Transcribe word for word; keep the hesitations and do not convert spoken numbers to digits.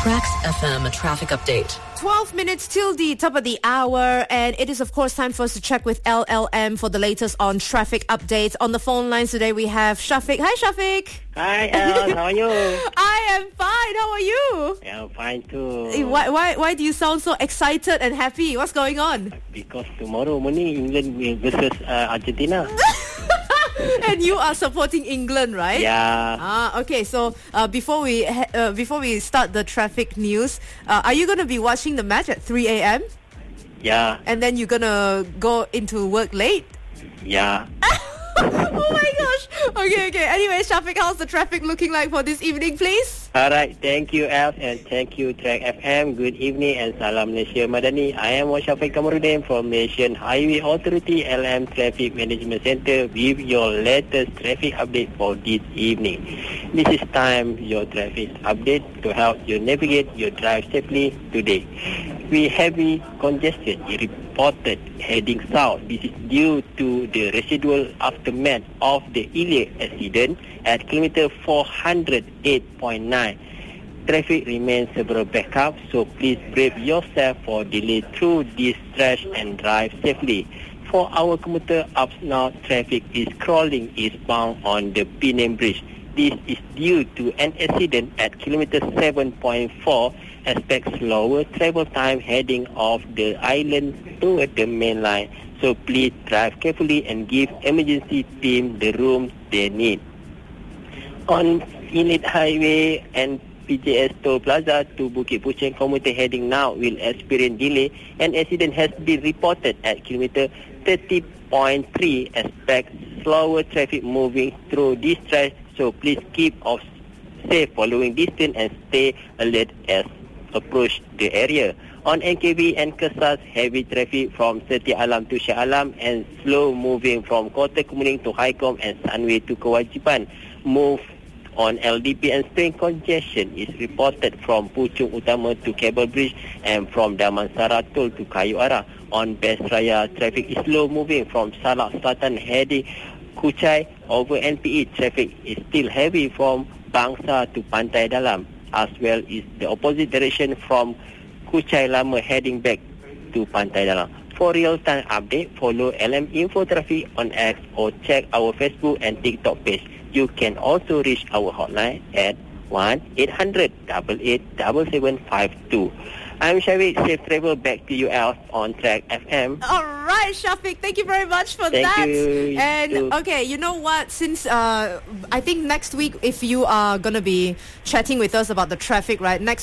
Tracks F M traffic update. twelve minutes till the top of the hour, and it is of course time for us to check with L L M for the latest on traffic updates. On the phone lines today we have Shafiq. Hi Shafiq. Hi El, how are you? I am fine. How are you? Yeah, I'm fine too. Why, why, why do you sound so excited and happy? What's going on? Because tomorrow morning England will versus uh, Argentina. And you are supporting England, right? Yeah. Ah, okay. So uh, before we ha- uh, before we start the traffic news, uh, are you going to be watching the match at three a.m.? Yeah. And then you're going to go into work late? Yeah. Oh my gosh. Okay, okay. Anyway, Shafiq, how's the traffic looking like for this evening, please? All right. Thank you, El, and thank you, Track F M. Good evening and Salam Malaysia Madani. I am Shafiq Kamarudin from Malaysian Highway Authority L M Traffic Management Center with your latest traffic update for this evening. This is time your traffic update to help you navigate your drive safely today. We heavy congestion is reported heading south. This is due to the residual aftermath of the Ilya accident at kilometer four hundred eight point nine. Traffic remains several backup, so please brave yourself for delay through this stretch and drive safely. For our commuter up north, traffic is crawling eastbound on the Penang Bridge. This is due to an accident at kilometer seven point four, expect slower travel time heading off the island toward the main line. So please drive carefully and give emergency team the room they need. On Inlet Highway and P J S Toll Plaza to Bukit Pucheng, commuter heading now will experience delay. An accident has been reported at kilometer thirty point three. Expect slower traffic moving through this stretch, so please keep off safe following distance and stay alert as approach the area. On N K V and Kesas, heavy traffic from Setia Alam to Shah Alam and slow moving from Kota Kemuning to Highcom and Sunway to Kewajipan. Move on L D P and train congestion is reported from Puchong Utama to Cable Bridge and from Damansara Toll to Kayu Ara. On Best Raya, traffic is slow moving from Salak Selatan heading Kuchai over N P E. Traffic is still heavy from Bangsa to Pantai Dalam, as well as the opposite direction from Kuchai Lama heading back to Pantai Dalam. For real-time update, follow L M Info Traffic on X or check our Facebook and TikTok page. You can also reach our hotline at one eight hundred eight eight seven seven five two. I'm Shafiq. Safe travel back to you, Al, on Track F M. All right, Shafiq. Thank you very much for Thank that. you. And You too. okay, you know what? Since uh, I think next week, if you are gonna be chatting with us about the traffic, right? Next